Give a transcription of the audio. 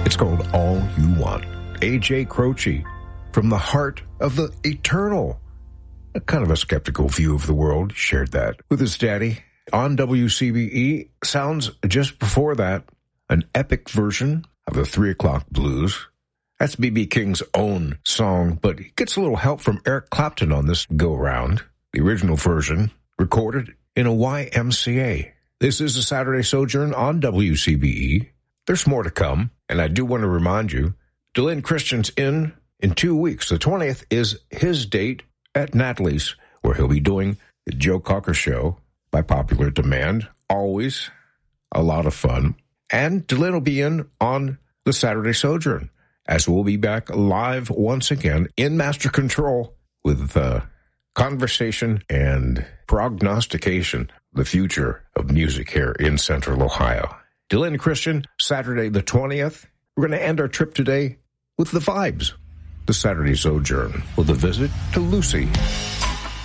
It's called All You Want. A.J. Croce, from the heart of the eternal. A kind of a skeptical view of the world, shared that with his daddy. On WCBE, sounds just before that, an epic version of the 3 O'Clock Blues. That's B.B. King's own song, but he gets a little help from Eric Clapton on this go-round. The original version, recorded in a YMCA. This is a Saturday Sojourn on WCBE. There's more to come, and I do want to remind you, Dylan Christian's in 2 weeks. The 20th is his date at Natalie's, where he'll be doing the Joe Cocker Show by popular demand. Always a lot of fun. And Dylan will be in on the Saturday Sojourn, as we'll be back live once again in Master Control with conversation and prognostication, the future of music here in Central Ohio. Dylan Christian, Saturday the 20th. We're going to end our trip today with the vibes. The Saturday Sojourn with a visit to Lucy.